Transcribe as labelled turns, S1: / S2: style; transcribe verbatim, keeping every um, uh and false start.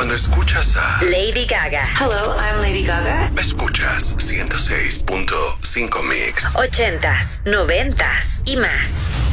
S1: Cuando escuchas a
S2: Lady Gaga.
S3: Hello, I'm Lady Gaga.
S1: Escuchas ciento seis punto cinco Mix.
S2: Ochentas, noventas y más.